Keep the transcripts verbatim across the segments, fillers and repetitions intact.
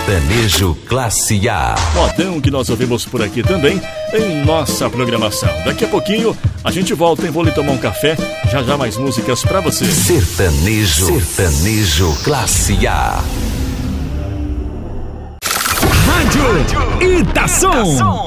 Sertanejo Classe A. Modão que nós ouvimos por aqui também em nossa programação. Daqui a pouquinho a gente volta e vou lhe tomar um café. Já já mais músicas pra você. Sertanejo, Sertanejo Classe A. Rádio Itação.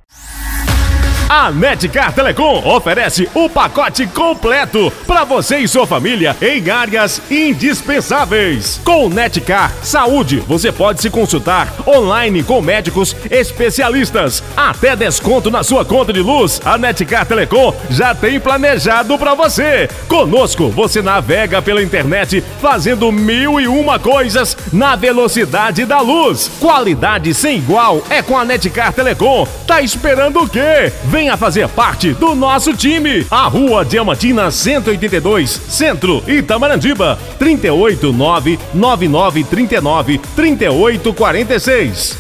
A Netcar Telecom oferece o pacote completo para você e sua família em áreas indispensáveis. Com Netcar Saúde, você pode se consultar online com médicos especialistas. Até desconto na sua conta de luz, a Netcar Telecom já tem planejado para você. Conosco, você navega pela internet fazendo mil e uma coisas na velocidade da luz. Qualidade sem igual é com a Netcar Telecom. Tá esperando o quê? Venha fazer parte do nosso time. A Rua Diamantina cento e oitenta e dois, Centro, Itamaratiba. trinta e oito, nove nove nove, trinta e nove, trinta e oito, quarenta e seis.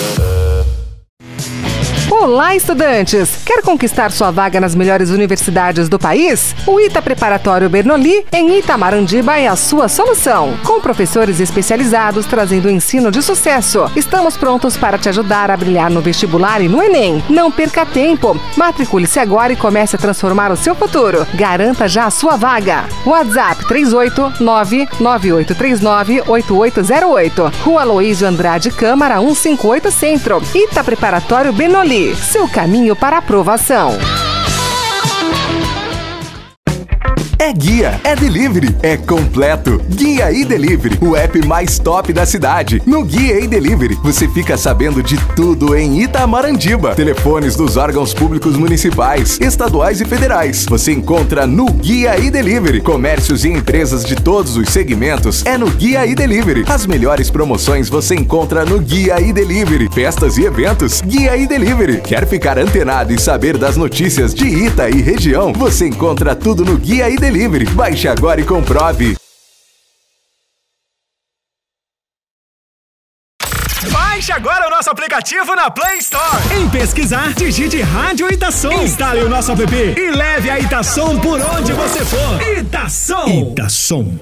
Olá, estudantes! Quer conquistar sua vaga nas melhores universidades do país? O ITA Preparatório Bernoulli, em Itamaratiba, é a sua solução. Com professores especializados trazendo ensino de sucesso. Estamos prontos para te ajudar a brilhar no vestibular e no Enem. Não perca tempo. Matricule-se agora e comece a transformar o seu futuro. Garanta já a sua vaga. WhatsApp três oito nove, nove oito três nove, oito oito zero oito. Rua Aloísio Andrade Câmara cento e cinquenta e oito Centro. ITA Preparatório Bernoulli. Seu caminho para aprovação. É guia, é delivery, é completo. Guia e Delivery, o app mais top da cidade. No Guia e Delivery, você fica sabendo de tudo em Itamaratiba. Telefones dos órgãos públicos municipais, estaduais e federais. Você encontra no Guia e Delivery. Comércios e empresas de todos os segmentos é no Guia e Delivery. As melhores promoções você encontra no Guia e Delivery. Festas e eventos, Guia e Delivery. Quer ficar antenado e saber das notícias de Ita e região? Você encontra tudo no Guia e Delivery. Baixe agora e comprove. Baixe agora o nosso aplicativo na Play Store. Em pesquisar, digite Rádio Itação. Instale o nosso app e leve a Itação por onde você for. Itação. Itação.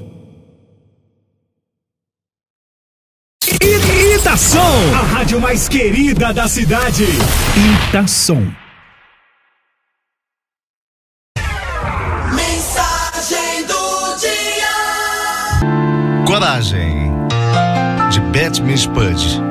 Itação, a rádio mais querida da cidade. Itação. Coragem, de Beth Miss Pudge.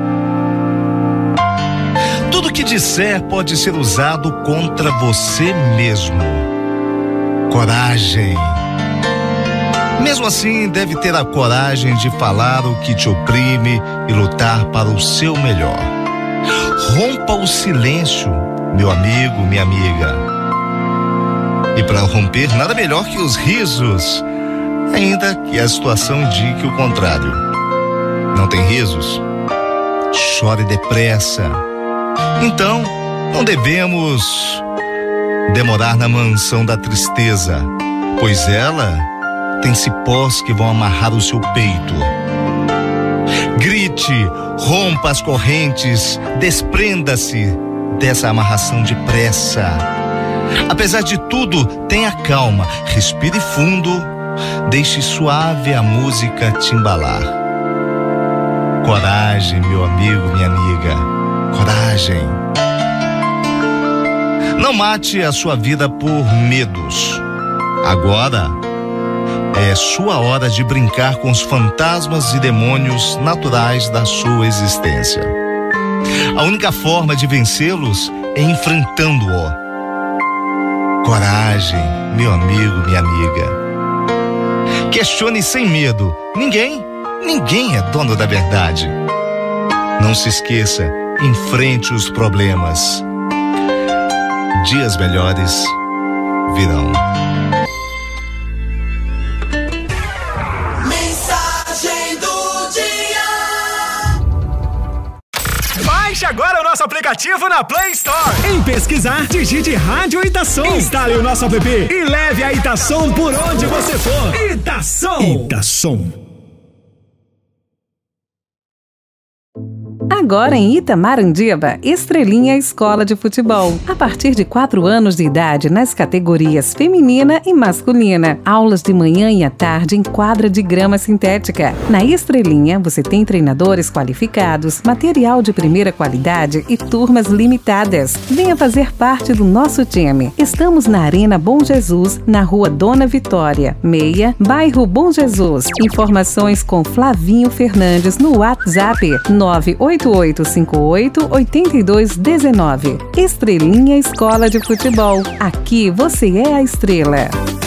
Tudo que disser pode ser usado contra você mesmo. Coragem. Mesmo assim, deve ter a coragem de falar o que te oprime e lutar para o seu melhor. Rompa o silêncio, meu amigo, minha amiga. E para romper, nada melhor que os risos. Ainda que a situação indique o contrário. Não tem risos? Chore depressa. Então, não devemos demorar na mansão da tristeza, pois ela tem cipós que vão amarrar o seu peito. Grite, rompa as correntes, desprenda-se dessa amarração depressa. Apesar de tudo, tenha calma, respire fundo. Deixe suave a música te embalar. Coragem, meu amigo, minha amiga. Coragem. Não mate a sua vida por medos. Agora é sua hora de brincar com os fantasmas e demônios naturais da sua existência. A única forma de vencê-los é enfrentando-o. Coragem, meu amigo, minha amiga. Questione sem medo. Ninguém, ninguém é dono da verdade. Não se esqueça, enfrente os problemas. Dias melhores virão. Mensagem do dia. Baixe agora o nosso aplicativo na Play Store. Em pesquisar, digite Rádio Itação. Instale o nosso app e leve a Itação por onde você for. Itação. Itação. Agora em Itamarandiba, Estrelinha Escola de Futebol. A partir de quatro anos de idade nas categorias feminina e masculina. Aulas de manhã e à tarde em quadra de grama sintética. Na Estrelinha, você tem treinadores qualificados, material de primeira qualidade e turmas limitadas. Venha fazer parte do nosso time. Estamos na Arena Bom Jesus, na Rua Dona Vitória, meia, bairro Bom Jesus. Informações com Flavinho Fernandes no WhatsApp nove oito oito cinco oito oito dois um nove. Estrelinha Escola de Futebol. Aqui você é a estrela.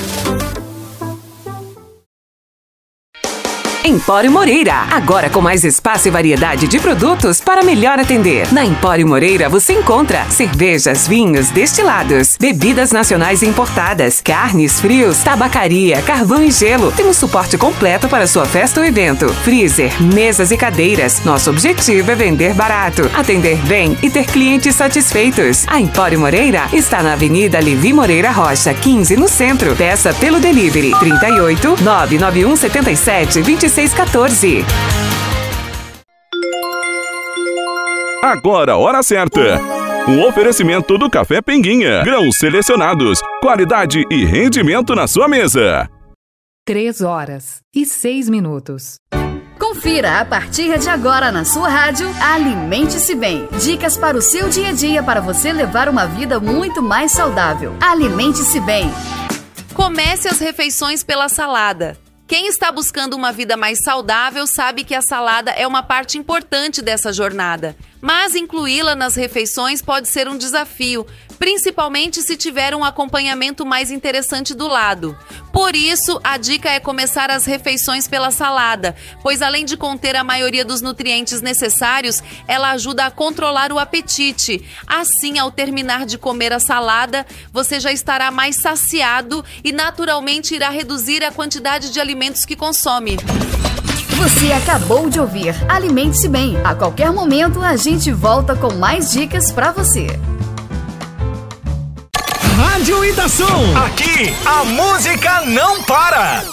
Empório Moreira, agora com mais espaço e variedade de produtos para melhor atender. Na Empório Moreira você encontra cervejas, vinhos, destilados, bebidas nacionais e importadas, carnes, frios, tabacaria, carvão e gelo. Temos suporte completo para sua festa ou evento, freezer, mesas e cadeiras. Nosso objetivo é vender barato, atender bem e ter clientes satisfeitos. A Empório Moreira está na Avenida Levi Moreira Rocha, quinze, no centro. Peça pelo delivery trinta e oito, nove nove um sete sete, vinte e seis quatorze. Agora, hora certa. Um oferecimento do Café Pinguinha. Grãos selecionados, qualidade e rendimento na sua mesa. Três horas e seis minutos. Confira a partir de agora na sua rádio Alimente-se Bem. Dicas para o seu dia a dia para você levar uma vida muito mais saudável. Alimente-se Bem. Comece as refeições pela salada. Quem está buscando uma vida mais saudável sabe que a salada é uma parte importante dessa jornada, mas incluí-la nas refeições pode ser um desafio, principalmente se tiver um acompanhamento mais interessante do lado. Por isso, a dica é começar as refeições pela salada, pois além de conter a maioria dos nutrientes necessários, ela ajuda a controlar o apetite. Assim, ao terminar de comer a salada, você já estará mais saciado e naturalmente irá reduzir a quantidade de alimentos que consome. Você acabou de ouvir Alimente-se Bem. A qualquer momento a gente volta com mais dicas para você. Rádio Itação. Aqui a música não para.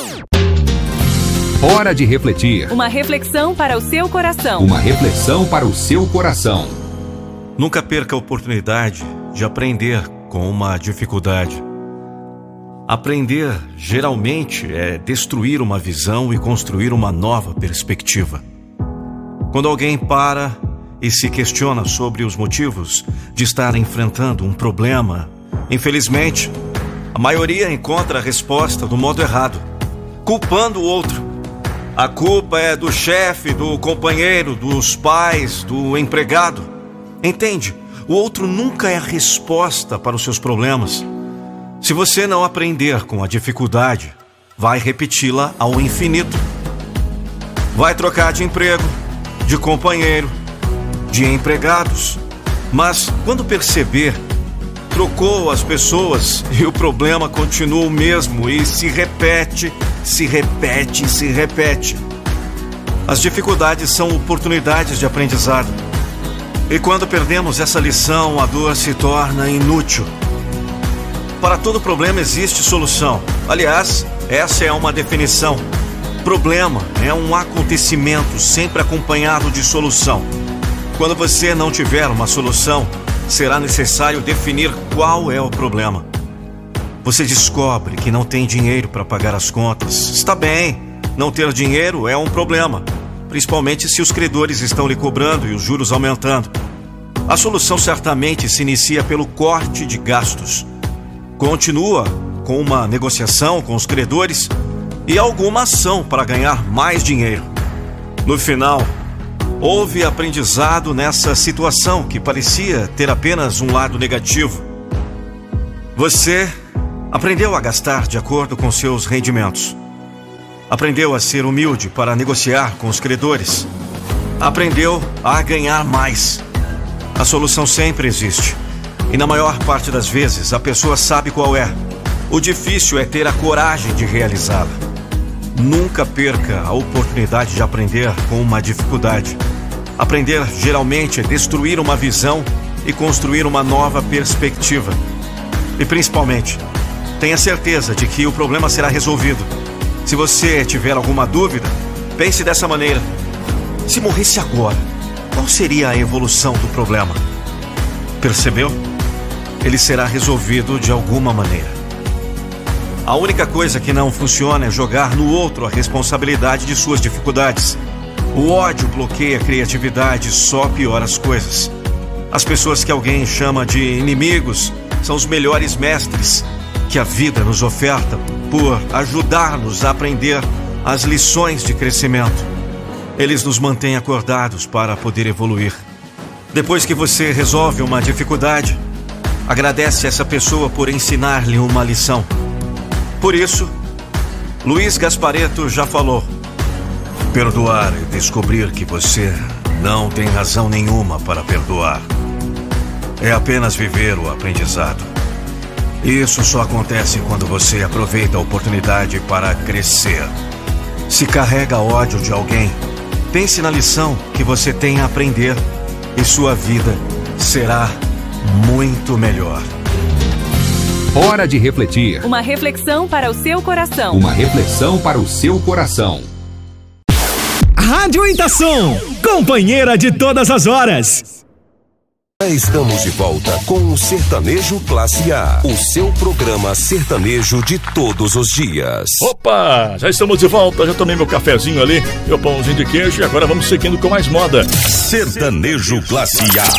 Hora de refletir. Uma reflexão para o seu coração. Uma reflexão para o seu coração. Nunca perca a oportunidade de aprender com uma dificuldade. Aprender, geralmente, é destruir uma visão e construir uma nova perspectiva. Quando alguém para e se questiona sobre os motivos de estar enfrentando um problema, infelizmente, a maioria encontra a resposta do modo errado, culpando o outro. A culpa é do chefe, do companheiro, dos pais, do empregado. Entende? O outro nunca é a resposta para os seus problemas. Se você não aprender com a dificuldade, vai repeti-la ao infinito. Vai trocar de emprego, de companheiro, de empregados. Mas quando perceber, trocou as pessoas e o problema continua o mesmo e se repete, se repete, se repete. As dificuldades são oportunidades de aprendizado. E quando perdemos essa lição, a dor se torna inútil. Para todo problema existe solução. Aliás, essa é uma definição. Problema é um acontecimento sempre acompanhado de solução. Quando você não tiver uma solução, será necessário definir qual é o problema. Você descobre que não tem dinheiro para pagar as contas. Está bem, não ter dinheiro é um problema, principalmente se os credores estão lhe cobrando e os juros aumentando. A solução certamente se inicia pelo corte de gastos. Continua com uma negociação com os credores e alguma ação para ganhar mais dinheiro. No final, houve aprendizado nessa situação que parecia ter apenas um lado negativo. Você aprendeu a gastar de acordo com seus rendimentos. Aprendeu a ser humilde para negociar com os credores. Aprendeu a ganhar mais. A solução sempre existe. E na maior parte das vezes, a pessoa sabe qual é. O difícil é ter a coragem de realizá-la. Nunca perca a oportunidade de aprender com uma dificuldade. Aprender, geralmente, é destruir uma visão e construir uma nova perspectiva. E, principalmente, tenha certeza de que o problema será resolvido. Se você tiver alguma dúvida, pense dessa maneira. Se morresse agora, qual seria a evolução do problema? Percebeu? Ele será resolvido de alguma maneira. A única coisa que não funciona é jogar no outro a responsabilidade de suas dificuldades. O ódio bloqueia a criatividade e só piora as coisas. As pessoas que alguém chama de inimigos são os melhores mestres que a vida nos oferta por ajudar-nos a aprender as lições de crescimento. Eles nos mantêm acordados para poder evoluir. Depois que você resolve uma dificuldade, agradece essa pessoa por ensinar-lhe uma lição. Por isso, Luiz Gasparetto já falou: perdoar e descobrir que você não tem razão nenhuma para perdoar. É apenas viver o aprendizado. Isso só acontece quando você aproveita a oportunidade para crescer. Se carrega ódio de alguém, pense na lição que você tem a aprender e sua vida será muito melhor. Hora de refletir. Uma reflexão para o seu coração. Uma reflexão para o seu coração. Rádio Itação, companheira de todas as horas. Estamos de volta com o Sertanejo Classe A, o seu programa sertanejo de todos os dias. Opa, já estamos de volta, já tomei meu cafezinho ali, meu pãozinho de queijo e agora vamos seguindo com mais moda. Sertanejo Classe A.